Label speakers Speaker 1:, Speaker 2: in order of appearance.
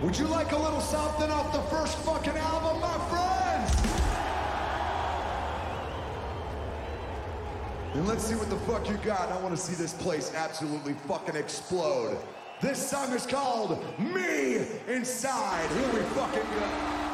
Speaker 1: Would you like a little something off the first fucking album, my friends? And let's see what the fuck you got. I want to see this place absolutely fucking explode. This song is called Me Inside. Here we fucking go.